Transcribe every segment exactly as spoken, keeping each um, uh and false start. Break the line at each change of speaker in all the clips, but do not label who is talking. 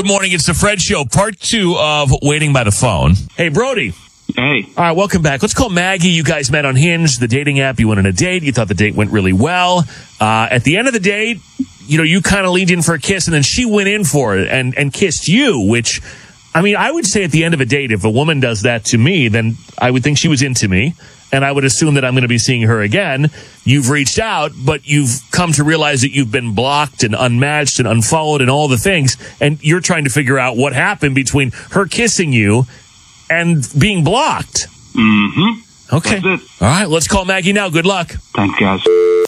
Good morning. It's the Fred Show, part two of Waiting by the Phone. Hey, Brody.
Hey.
All right, welcome back. Let's call Maggie. You guys met on Hinge, the dating app. You went on a date. You thought the date went really well. Uh, at the end of the date, you know, you kind of leaned in for a kiss, and then she went in for it and, and kissed you, which, I mean, I would say at the end of a date, if a woman does that to me, then I would think she was into me, and I would assume that I'm going to be seeing her again. You've reached out, but you've come to realize that you've been blocked and unmatched and unfollowed and all the things, and you're trying to figure out what happened between her kissing you and being blocked.
Mm-hmm.
Okay.
That's it.
All right, let's call Maggie now. Good luck.
Thanks, guys.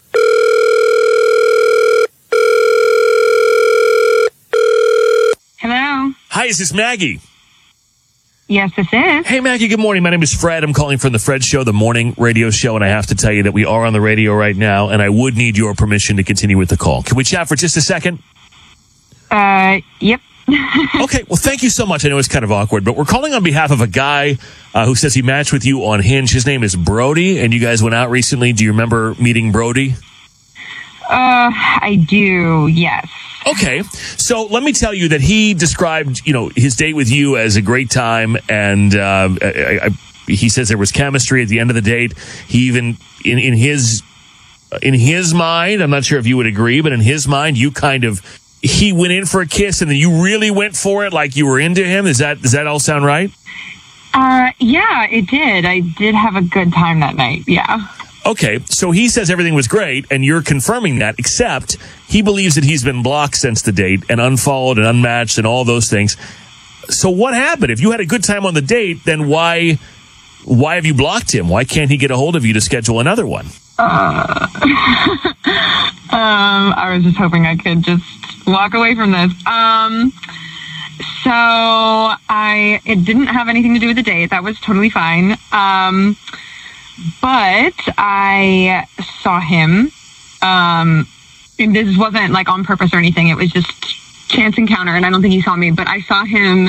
Hello.
Hi, is this Maggie?
Yes, this is.
Hey, Maggie, good morning. My name is Fred. I'm calling from the Fred Show, the morning radio show, and I have to tell you that we are on the radio right now, and I would need your permission to continue with the call. Can we chat for just a second?
Uh, yep.
Okay, well, thank you so much. I know it's kind of awkward, but we're calling on behalf of a guy uh, who says he matched with you on Hinge. His name is Brody, and you guys went out recently. Do you remember meeting Brody?
Uh, I do, yes.
Okay, so let me tell you that he described, you know, his date with you as a great time, and uh, I, I, he says there was chemistry at the end of the date. He even, in, in his in his mind, I'm not sure if you would agree, but in his mind, you kind of, he went in for a kiss, and then you really went for it, like you were into him. Is that does that all sound right?
Uh, yeah, it did. I did have a good time that night, yeah.
Okay, so he says everything was great, and you're confirming that, except he believes that he's been blocked since the date and unfollowed and unmatched and all those things. So what happened? If you had a good time on the date, then why why have you blocked him? Why can't he get a hold of you to schedule another one?
Uh, um, I was just hoping I could just walk away from this. Um, so I, it didn't have anything to do with the date. That was totally fine. Um, But I saw him, um, and this wasn't like on purpose or anything. It was just chance encounter, and I don't think he saw me, but I saw him,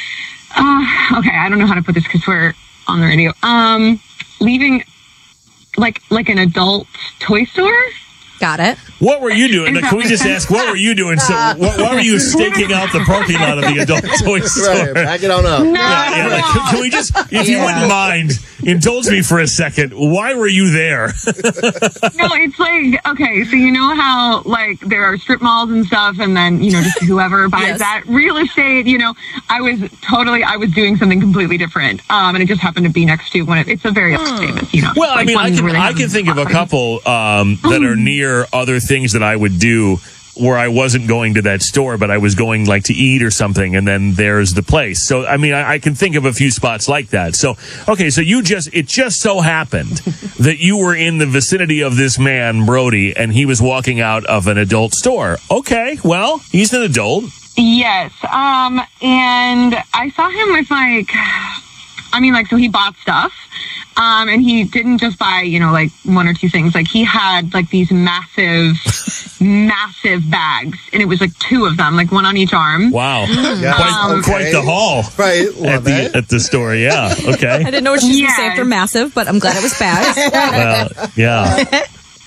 uh, okay, I don't know how to put this because we're on the radio, um, leaving like, like an adult toy store.
Got it.
What were you doing? Can we just ask, what were you doing? So, what, why were you staking out the parking lot of the adult toy store?
Right, back it on up.
No.
Yeah, yeah, like, can, can we just, if yeah. you wouldn't mind, indulge me for a second. Why were you there?
No, it's like, okay, so you know how, like, there are strip malls and stuff, and then, you know, just whoever buys yes. that real estate, you know, I was totally, I was doing something completely different, um, and it just happened to be next to one of, it's a very mm. famous, you know.
Well,
like
I mean, I can, I can think of a couple um, that are near other things that I would do where I wasn't going to that store, but I was going like to eat or something, and then there's the place. So, I mean, I, I can think of a few spots like that. So, okay, so you just, it just so happened that you were in the vicinity of this man, Brody, and he was walking out of an adult store. Okay, well, he's an adult.
Yes, um, and I saw him with like, I mean, like, so he bought stuff. Um, and he didn't just buy, you know, like one or two things. Like he had like these massive, massive bags, and it was like two of them, like one on each arm.
Wow,
yeah.
quite,
um,
quite
okay.
the haul,
right?
At the, at the store, yeah. Okay.
I didn't know what she was
yes.
going to say after massive, but I'm glad it was bags.
Well, yeah.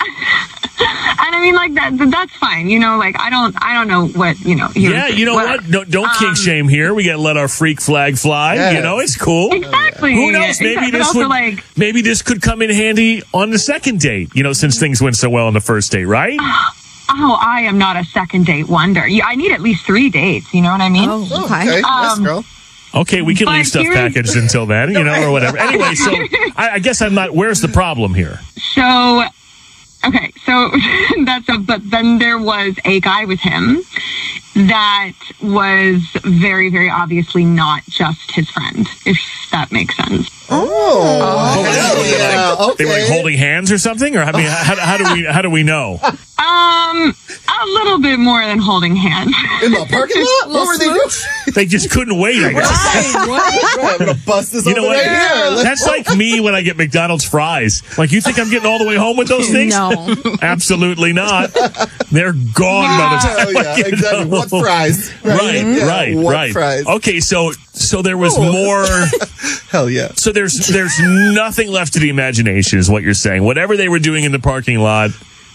And I mean, like that, that's fine. You know, like I don't, I don't know what, you know.
Yeah, you know what? No, don't um, kink shame here. We got to let our freak flag fly.
Yeah.
You know, it's cool.
Exactly.
Who knows? Maybe
exactly.
this would, like, maybe this could come in handy on the second date. You know, since things went so well on the first date, right?
Oh, I am not a second date wonder. I need at least three dates. You know what I mean?
Oh,
Oh,
okay.
okay.
Um,
yes, girl.
Okay, we can
But
leave stuff
here's-
packaged until then, you know, or whatever. Anyway, so I, I guess I'm not. Where's the problem here?
So, okay, so that's a, but then there was a guy with him that was very, very obviously not just his friend, if that makes sense.
Oh,
Oh,
hell
they were
yeah.
like,
Okay.
They were like holding hands or something, or I mean, how, how do we how do we know?
Um, a little bit more than holding hands.
In the parking lot? What were they doing?
They just couldn't wait. I guess.
I'm going to bust this
You know
open
what?
right here. Let's
That's like me when I get McDonald's fries. Like, you think I'm getting all the way home with those things?
No.
Absolutely not. They're gone by the time
Oh,
I
yeah,
get
exactly.
home.
What fries?
Right,
Yeah,
right,
what
right.
fries?
Okay, so so there was
Oh.
more.
Hell yeah.
So there's there's nothing left to the imagination, is what you're saying. Whatever they were doing in the parking lot,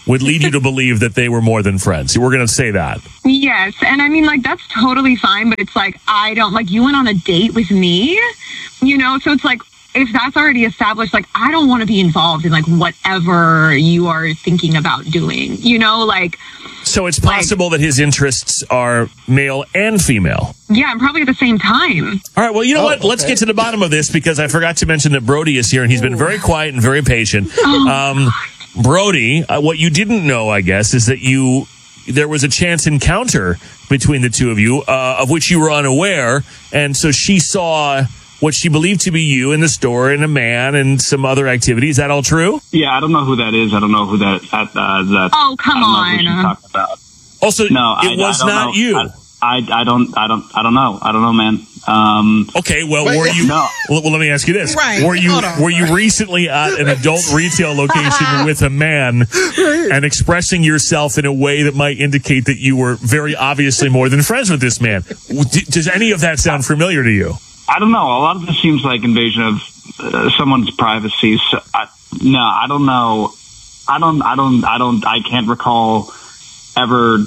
would lead you to believe that they were more than friends. We're going to say that.
Yes. And I mean, like, that's totally fine, but it's like, I don't, like, you went on a date with me, you know? So it's like, if that's already established, like, I don't want to be involved in, like, whatever you are thinking about doing, you know? Like,
so it's possible like, that his interests are male and female.
Yeah, and probably at the same time.
All right, well, you know
oh,
what? Let's
okay.
get to the bottom of this because I forgot to mention that Brody is here, and he's been very quiet and very patient.
Oh,
um, Brody, uh, what you didn't know, I guess, is that you there was a chance encounter between the two of you, uh, of which you were unaware, and so she saw what she believed to be you in the store and a man and some other activity. Is that all true?
Yeah, I don't know who that is. I don't know who that. Uh, that
oh, come
I don't know who she's
on.
talking about.
Also,
no,
it
I,
was
I don't
not
know.
you.
I, I, I don't. I don't. I don't know. I don't know, man. Um,
okay, well,
Wait,
were you?
no.
Well, well, let me ask you this:
Right,
Were you
hold on.
were you recently at an adult retail location with a man and expressing yourself in a way that might indicate that you were very obviously more than friends with this man? D- Does any of that sound familiar to you?
I don't know. A lot of this seems like invasion of uh, someone's privacy. So I, no, I don't know. I don't. I don't. I don't. I can't recall ever.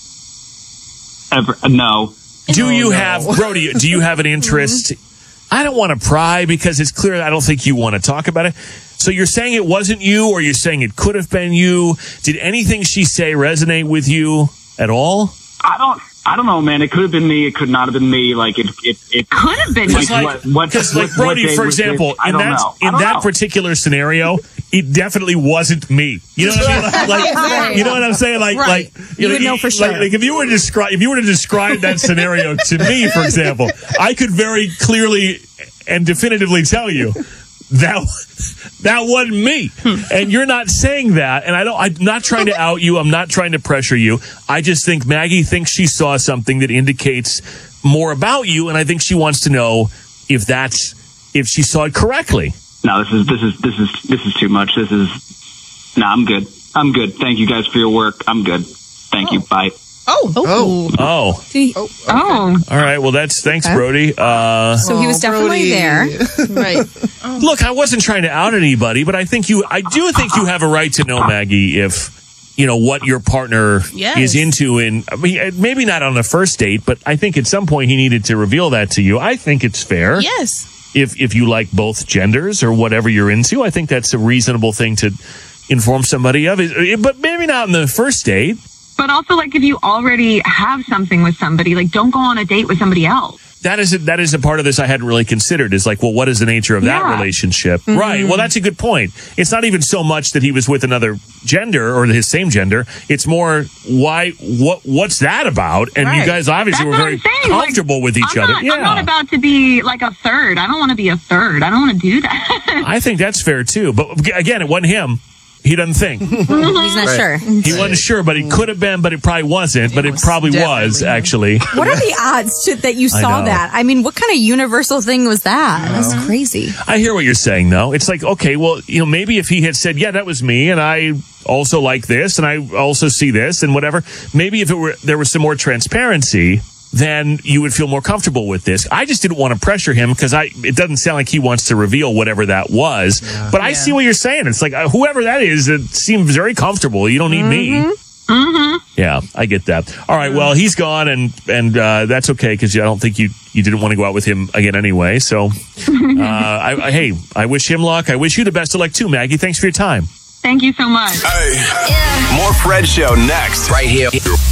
Ever. No.
Do
Oh,
you
no.
have, Brody, do you have an interest? I don't want to pry because it's clear I don't think you want to talk about it. So you're saying it wasn't you, or you're saying it could have been you? Did anything she say resonate with you at all?
I don't. I don't know, man. It could have been me. It could not have been me. Like it. It. It
Could have been.
Because
Like,
like,
what- what-
'cause
what-
like Brody,
what day
for
was it?
example,
I
in
don't
that
know. I
in
don't
that
know.
particular scenario, it definitely wasn't me. You know what I mean? Like,
Right.
you know what I'm saying? Like,
Right.
like
You would know for
like-
sure.
Like, if you were to describe, if you were to describe that scenario to me, for example, I could very clearly and definitively tell you that that wasn't me. And you're not saying that. And I don't. I'm not trying to out you. I'm not trying to pressure you. I just think Maggie thinks she saw something that indicates more about you, and I think she wants to know if that's if she saw it correctly.
No, this is this is this is this is too much. This is. No, I'm good. I'm good. Thank you guys for your work. I'm good. Thank you. Bye.
Oh,
Oh.
Oh,
See,
Oh. Okay.
Oh,
all right. Well, that's thanks,
Okay.
Brody. Uh,
so he was
Oh,
definitely
Brody.
there.
right.
look, I wasn't trying to out anybody, but I think you, I do think you have a right to know, Maggie, if you know what your partner
Yes.
is into. In I mean, maybe not on the first date, but I think at some point he needed to reveal that to you. I think it's fair.
Yes.
if if you like both genders or whatever you're into. I think that's a reasonable thing to inform somebody of. It- But maybe not on the first date.
but also, like, if you already have something with somebody, like, don't go on a date with somebody else.
That is a, that is a part of this I hadn't really considered. Is like, well, what is the nature of that
Yeah.
relationship? Right. Well, that's a good point. It's not even so much that he was with another gender or his same gender. It's more why what what's that about? And you
Right.
guys obviously
That's
were
what
very
I'm saying. Like,
comfortable with each
I'm
other.
not,
Yeah.
I'm not about to be like a third. I don't want to be a third. I don't want to do that.
I think that's fair too. But again, it wasn't him. He doesn't think.
He's not
Right.
sure.
He wasn't sure, but it could have been, but it probably wasn't. But it,
was
probably
definitely
was
him.
actually.
What are the odds to, that you
I
saw
know.
that? I mean, what kind of universal thing was that? That's crazy.
I hear what you're saying, though. It's like, okay, well, you know, maybe if he had said, yeah, that was me, and I also like this, and I also see this, and whatever, maybe if it were there was some more transparency, then you would feel more comfortable with this. I just didn't want to pressure him because I it doesn't sound like he wants to reveal whatever that was. But I
Yeah.
see what you're saying. It's like, uh, whoever that is, it seems very comfortable. You don't need me. Yeah, I get that. All right, well, he's gone, and and uh, that's okay because I don't think you you didn't want to go out with him again anyway. So, uh, I, I, hey, I wish him luck. I wish you the best of luck too, Maggie. Thanks for your time.
Thank you so much.
Hey. More Fred Show next. Right here.